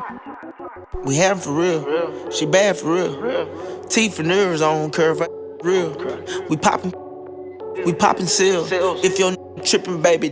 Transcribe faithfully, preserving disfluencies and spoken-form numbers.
We have for real. She bad for real. Teeth and nerves on curve, real. We poppin', we poppin' seal. If your trippin', baby,